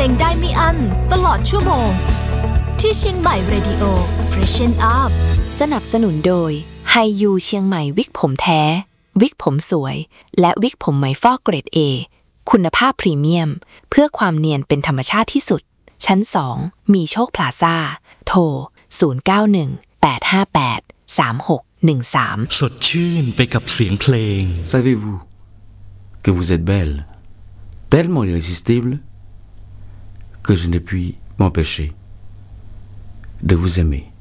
งได้ไม่อั้นตลอดชั่วโมงที่เชียงใหม่ Radio Freshen Up สนับสนุนโดยไฮยูเชียงใหม่วิกผมแท้วิกผมสวยและวิกผมไหมฟอกเกรด A คุณภาพพรีเมียมเพื่อความเนียนเป็นธรรมชาติที่สุดชั้น2มีโชคพลาซ่าโทร0918583613 สดชื่นไปกับเสียงเพลง Savez-vous que vous êtes belle, tellement irrésistible, que je ne puis m'empêcher de vous aimer.